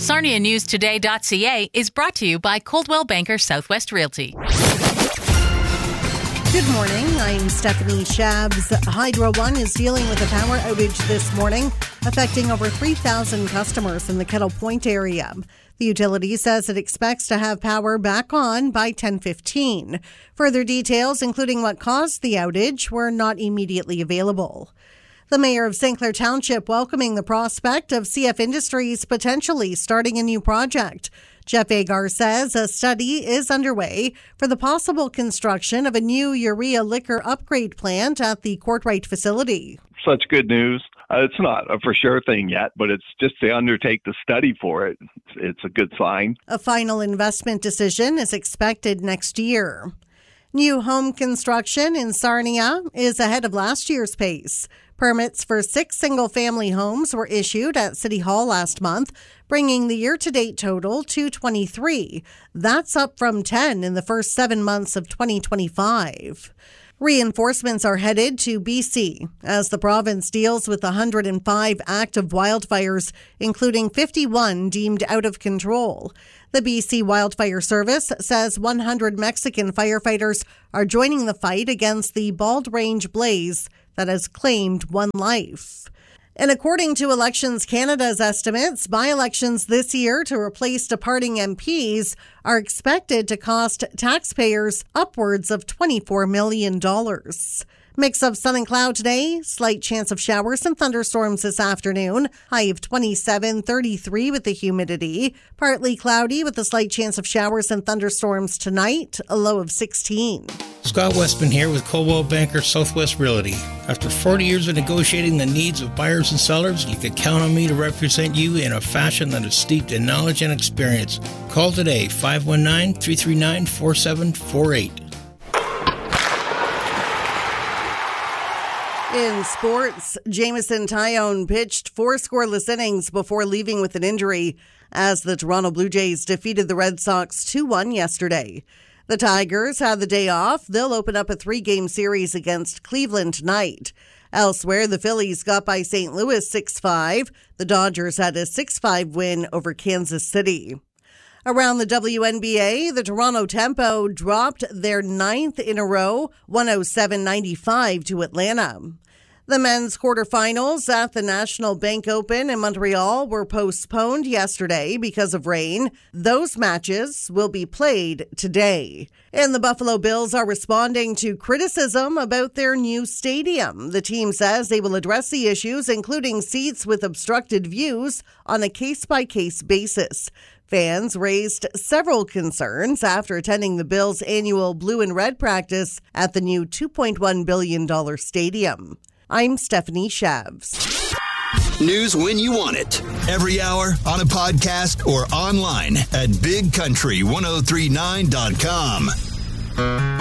SarniaNewsToday.ca is brought to you by Coldwell Banker Southwest Realty. Good morning, I'm Stephanie Shabs. Hydro One is dealing with a power outage this morning, affecting over 3,000 customers in the Kettle Point area. The utility says it expects to have power back on by 10:15. Further details, including what caused the outage, were not immediately available. The mayor of St. Clair Township welcoming the prospect of CF Industries potentially starting a new project. Jeff Agar says a study is underway for the possible construction of a new urea liquor upgrade plant at the Courtright facility. Such good news. It's not a for sure thing yet, but it's just to undertake the study for it. It's a good sign. A final investment decision is expected next year. New home construction in Sarnia is ahead of last year's pace. Permits for 6 single-family homes were issued at City Hall last month, bringing the year-to-date total to 23. That's up from 10 in the first 7 months of 2025. Reinforcements are headed to BC as the province deals with 105 active wildfires, including 51 deemed out of control. The BC Wildfire Service says 100 Mexican firefighters are joining the fight against the Bald Range blaze that has claimed one life. And according to Elections Canada's estimates, by-elections this year to replace departing MPs are expected to cost taxpayers upwards of $24 million. Mix of sun and cloud today, slight chance of showers and thunderstorms this afternoon, high of 27, 33 with the humidity. Partly cloudy with a slight chance of showers and thunderstorms tonight, a low of 16. Scott Westman here with Coldwell Banker Southwest Realty. After 40 years of negotiating the needs of buyers and sellers, you can count on me to represent you in a fashion that is steeped in knowledge and experience. Call today, 519-339-4748. In sports, Jameson Taillon pitched 4 scoreless innings before leaving with an injury as the Toronto Blue Jays defeated the Red Sox 2-1 yesterday. The Tigers had the day off. They'll open up a 3-game series against Cleveland tonight. Elsewhere, the Phillies got by St. Louis 6-5. The Dodgers had a 6-5 win over Kansas City. Around the WNBA, the Toronto Tempo dropped their 9th in a row, 107-95 to Atlanta. The men's quarterfinals at the National Bank Open in Montreal were postponed yesterday because of rain. Those matches will be played today. And the Buffalo Bills are responding to criticism about their new stadium. The team says they will address the issues, including seats with obstructed views, on a case-by-case basis. Fans raised several concerns after attending the Bills' annual blue and red practice at the new $2.1 billion stadium. I'm Stephanie Shabs. News when you want it. Every hour on a podcast or online at bigcountry1039.com.